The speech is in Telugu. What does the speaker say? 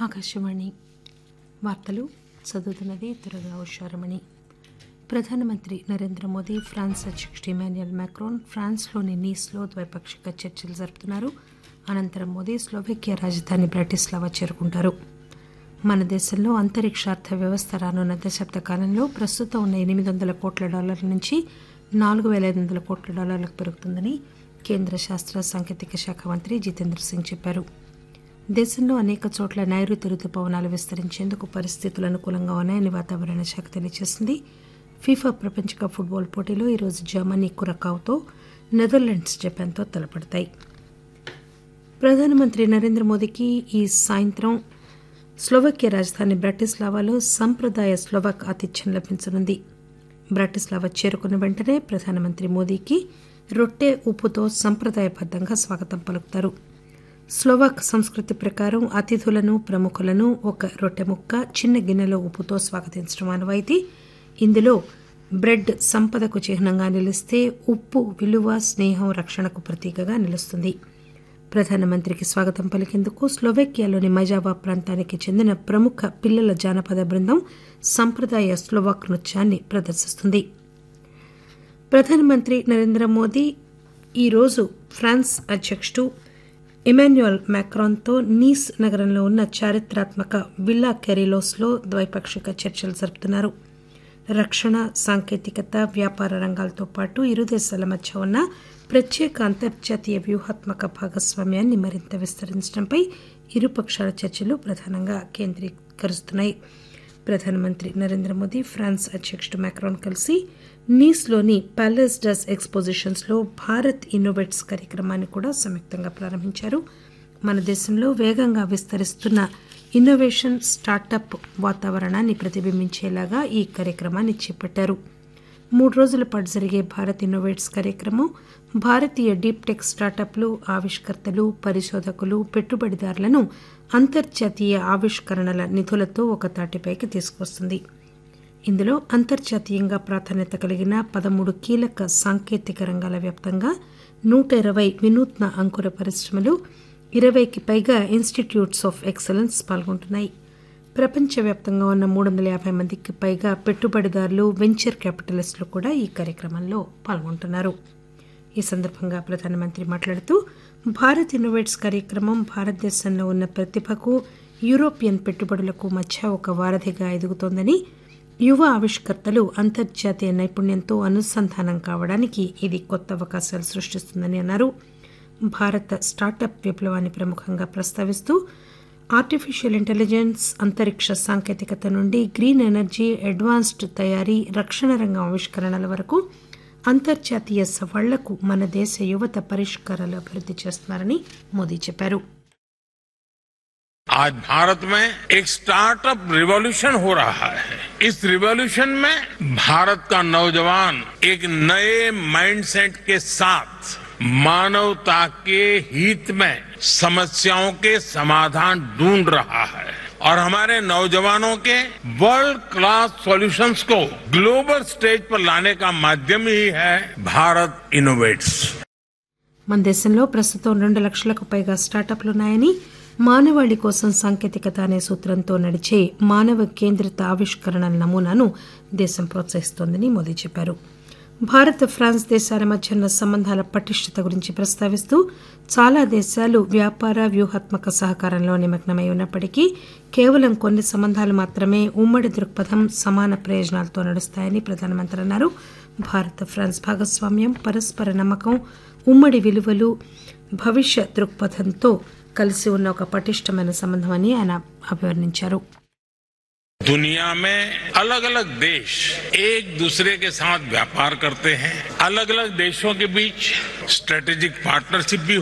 ఆకాశవాణి వార్తలు చదువుతున్నది దుర్గా ఉషారమణి. ప్రధానమంత్రి నరేంద్ర మోదీ, ఫ్రాన్స్ అధ్యక్షుడు ఇమాన్యుయల్ మాక్రోన్ ఫ్రాన్స్లోని నీస్లో ద్వైపాక్షిక చర్చలు జరుపుతున్నారు. అనంతరం మోదీ స్లోవేకియా రాజధాని బ్రాటిస్లావా చేరుకుంటారు. మన దేశంలో అంతరిక్ష అర్థ వ్యవస్థ రానున్న దశాబ్ద కాలంలో ప్రస్తుతం ఉన్న $800 కోట్ల నుంచి $4,500 కోట్ల పెరుగుతుందని కేంద్ర శాస్త్ర సాంకేతిక శాఖ మంత్రి జితేంద్ర సింగ్ చెప్పారు. దేశంలో అనేక చోట్ల నైరుతి రుతుపవనాలు విస్తరించేందుకు పరిస్థితులు అనుకూలంగా ఉన్నాయని వాతావరణ శాఖ తెలియజేసింది. ఫీఫా ప్రపంచ కప్ ఫుట్బాల్ పోటీలో ఈరోజు జర్మనీ కురకావుతో, నెదర్లాండ్స్ జపాన్తో తలపడతాయి. ప్రధానమంత్రి నరేంద్ర మోదీకి ఈ సాయంత్రం స్లోవేకియా రాజధాని బ్రాటిస్లావాలో సంప్రదాయ స్లోవాక్ ఆతిథ్యం లభించనుంది. బ్రాటిస్లావా చేరుకున్న వెంటనే ప్రధానమంత్రి మోదీకి రొట్టె ఉప్పుతో సంప్రదాయబద్దంగా స్వాగతం పలుకుతారు. స్లోవాక్ సంస్కృతి ప్రకారం అతిథులను, ప్రముఖులను ఒక రొట్టె ముక్క, చిన్న గిన్నెలో ఉప్పుతో స్వాగతించడం ఆనవాయితీ. ఇందులో బ్రెడ్ సంపదకు చిహ్నంగా నిలిస్తే ఉప్పు విలువ, స్నేహం, రక్షణకు ప్రతీకగా నిలుస్తుంది. ప్రధానమంత్రికి స్వాగతం పలికేందుకు స్లోవేకియాలోని మజావా ప్రాంతానికి చెందిన ప్రముఖ పిల్లల జానపద బృందం సంప్రదాయ స్లోవాక్ నృత్యాన్ని ప్రదర్శిస్తుంది. ప్రధానమంత్రి నరేంద్ర మోదీ ఈరోజు ఫ్రాన్స్ అధ్యక్షుడు ఇమాన్యుయల్ మాక్రాన్తో నీస్ నగరంలో ఉన్న చారిత్రాత్మక విల్లా కెరిలోస్లో ద్వైపాక్షిక చర్చలు జరుపుతున్నారు. రక్షణ, సాంకేతికత, వ్యాపార రంగాలతో పాటు ఇరు దేశాల మధ్య ఉన్న ప్రత్యేక అంతర్జాతీయ వ్యూహాత్మక భాగస్వామ్యాన్ని మరింత విస్తరించడంపై ఇరుపక్షాల చర్చలు ప్రధానంగా కేంద్రీకరిస్తున్నాయి. ప్రధానమంత్రి నరేంద్ర మోదీ, ఫ్రాన్స్ అధ్యక్షుడు మాక్రాన్ కలిసి నీస్లోని ప్యాలెస్ డస్ ఎక్స్పోజిషన్స్లో భారత్ ఇన్నోవేట్స్ కార్యక్రమాన్ని కూడా సంయుక్తంగా ప్రారంభించారు. మన దేశంలో వేగంగా విస్తరిస్తున్న ఇన్నోవేషన్, స్టార్టప్ వాతావరణాన్ని ప్రతిబింబించేలాగా ఈ కార్యక్రమాన్ని చేపట్టారు. 3 రోజుల పాటు జరిగే భారత్ ఇన్నోవేట్స్ కార్యక్రమం భారతీయ డీప్ టెక్ స్టార్టప్లు, ఆవిష్కర్తలు, పరిశోధకులు, పెట్టుబడిదారులను అంతర్జాతీయ ఆవిష్కరణల నిధులతో ఒక తాటిపైకి తీసుకువస్తుంది. ఇందులో అంతర్జాతీయంగా ప్రాధాన్యత కలిగిన 13 కీలక సాంకేతిక రంగాల వ్యాప్తంగా 120 వినూత్న అంకుర పరిశ్రమలు, 20కి పైగా ఇన్స్టిట్యూట్స్ ఆఫ్ ఎక్సలెన్స్ పాల్గొంటున్నాయి. ప్రపంచవ్యాప్తంగా ఉన్న 350 మందికి పైగా పెట్టుబడిదారులు, వెంచర్ క్యాపిటలిస్టులు కూడా ఈ కార్యక్రమంలో పాల్గొంటున్నారు. ఈ సందర్భంగా ప్రధానమంత్రి మాట్లాడుతూ, భారత్ ఇన్నోవేట్స్ కార్యక్రమం భారతదేశంలో ఉన్న ప్రతిభకు, యూరోపియన్ పెట్టుబడులకు మధ్య ఒక వారధిగా ఎదుగుతోందని, యువ ఆవిష్కర్తలు అంతర్జాతీయ నైపుణ్యంతో అనుసంధానం కావడానికి ఇది కొత్త అవకాశాలు సృష్టిస్తుందని అన్నారు. భారత స్టార్టప్ విప్లవాన్ని ప్రముఖంగా ప్రస్తావిస్తూ, ఆర్టిఫిషియల్ ఇంటెలిజెన్స్, అంతరిక్ష సాంకేతికత నుండి గ్రీన్ ఎనర్జీ, అడ్వాన్స్డ్ తయారీ, రక్షణ రంగం ఆవిష్కరణల వరకు అంతర్జాతీయ సవాళ్లకు మన దేశ యువత పరిష్కారాలు అభివృద్ధి చేస్తున్నారని మోదీ చెప్పారు. आज भारत में एक स्टार्टअप रिवॉल्यूशन हो रहा है. इस रिवॉल्यूशन में भारत का नौजवान एक नए माइंडसेट के साथ मानवता के हित में समस्याओं के समाधान ढूंढ रहा है और हमारे नौजवानों के वर्ल्ड क्लास सॉल्यूशंस को ग्लोबल स्टेज पर लाने का माध्यम ही है भारत इनोवेट्स. మన దేశంలో ప్రస్తుతం 2 లక్షలకు పైగా స్టార్టప్లున్నాయని, మానవాళి కోసం సాంకేతికత అనే సూత్రంతో నడిచే మానవ కేంద్రిత ఆవిష్కరణల నమూనాను దేశం ప్రోత్సహిస్తోందని మోదీ చెప్పారు. భారత్, ఫ్రాన్స్ దేశాల మధ్య ఉన్న సంబంధాల పటిష్టత గురించి ప్రస్తావిస్తూ, చాలా దేశాలు వ్యాపార, వ్యూహాత్మక సహకారంలో నిమగ్నమై ఉన్నప్పటికీ కేవలం కొన్ని సంబంధాలు మాత్రమే ఉమ్మడి దృక్పథం, సమాన ప్రయోజనాలతో నడుస్తాయని ప్రధానమంత్రి అన్నారు. భారత్, ఫ్రాన్స్ భాగస్వామ్యం, పరస్పర నమ్మకం, ఉమ్మడి విలువలు, భవిష్య దృక్పథంతో కలిసి ఉన్న ఒక పటిష్టమైన సంబంధం అని ఆయన అభివర్ణించారు. दुनिया में अलग अलग देश एक दूसरे के साथ व्यापार करते हैं. अलग अलग देशों के बीच स्ट्रेटेजिक पार्टनरशिप भी